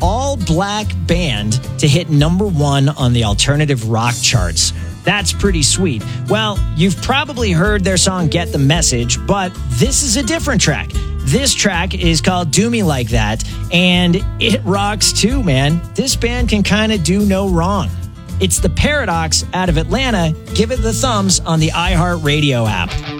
all-black band to hit number one on the alternative rock charts. That's pretty sweet. Well, you've probably heard their song Get the Message, but this is a different track. This track is called Do Me Like That, and it rocks too, man. This band can kind of do no wrong. It's The Paradox out of Atlanta. Give it the thumbs on the iHeartRadio app.